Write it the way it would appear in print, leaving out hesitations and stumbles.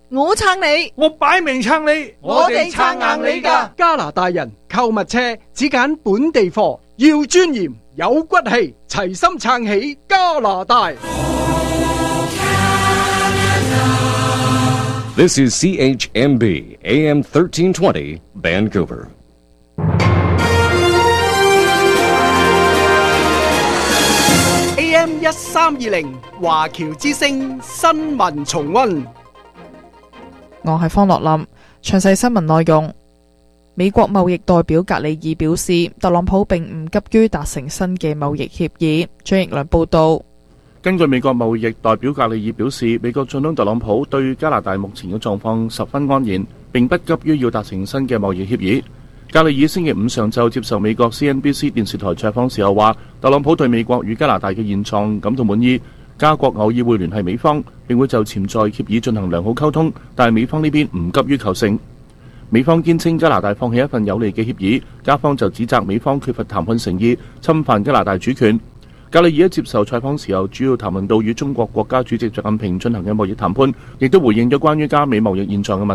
我撐你， 我擺明撐你， 我哋撐硬你㗎。 加拿大人購物車只揀本地貨，要尊嚴有骨氣，齊心撐起加拿大。 This is CHMB AM 1320 Vancouver. AM 1320華僑之聲新聞重溫。 我係方樂林，詳細新聞內容。美國貿易代表格里爾表示，特朗普並唔急於達成新嘅貿易協議。張奕良報道。 根據美國貿易代表格里爾表示，美國總統特朗普對加拿大目前嘅狀況十分安然，並不急於要達成新嘅貿易協議。格里爾星期五上晝接受美國 CNBC 電視台採訪時候話，特朗普對美國與加拿大嘅現狀感到滿意，加國偶爾會聯繫美方，並會就潛在協議進行良好溝通，但係美方呢邊唔急於求成。美方堅稱加拿大放棄一份有利嘅協議，加方就指責美方缺乏談判誠意，侵犯加拿大主權。格里爾喺接受採訪時候，主要談論到與中國國家主席習近平進行嘅貿易談判，亦都回應咗關於加美貿易現狀嘅問